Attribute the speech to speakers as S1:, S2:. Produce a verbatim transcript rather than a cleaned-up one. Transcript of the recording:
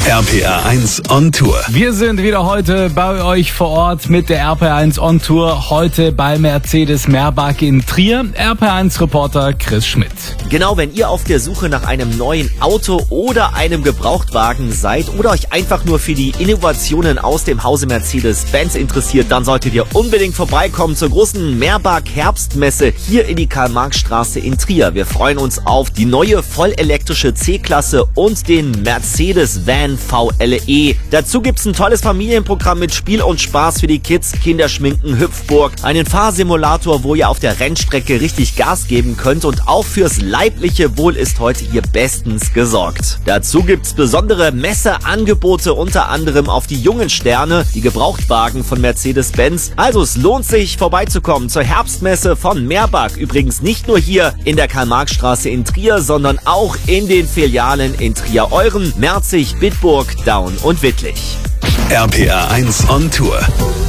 S1: R P R eins on Tour.
S2: Wir sind wieder heute bei euch vor Ort mit der R P R eins on Tour. Heute bei Mercedes Meerbach in Trier. R P R eins Reporter Chris Schmidt.
S3: Genau, wenn ihr auf der Suche nach einem neuen Auto oder einem Gebrauchtwagen seid oder euch einfach nur für die Innovationen aus dem Hause Mercedes-Benz interessiert, dann solltet ihr unbedingt vorbeikommen zur großen Meerbach Herbstmesse hier in die Karl-Marx-Straße in Trier. Wir freuen uns auf die neue vollelektrische C-Klasse und den Mercedes-Van V L E. Dazu gibt's ein tolles Familienprogramm mit Spiel und Spaß für die Kids, Kinderschminken, Hüpfburg, einen Fahrsimulator, wo ihr auf der Rennstrecke richtig Gas geben könnt, und auch fürs leibliche Wohl ist heute hier bestens gesorgt. Dazu gibt's besondere Messeangebote, unter anderem auf die jungen Sterne, die Gebrauchtwagen von Mercedes-Benz. Also es lohnt sich, vorbeizukommen zur Herbstmesse von Meerbach. Übrigens nicht nur hier in der Karl-Marx-Straße in Trier, sondern auch in den Filialen in Trier-Euren, Merzig, Bitburg, Daun und Wittlich.
S1: R P R eins on Tour.